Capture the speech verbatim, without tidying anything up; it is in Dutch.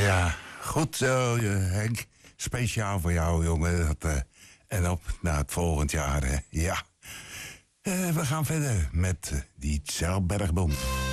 Ja, goed zo, Henk. Speciaal voor jou, jongen. Dat, uh, en op naar het volgend jaar, hè. Ja. Uh, we gaan verder met uh, die Zelbergbond.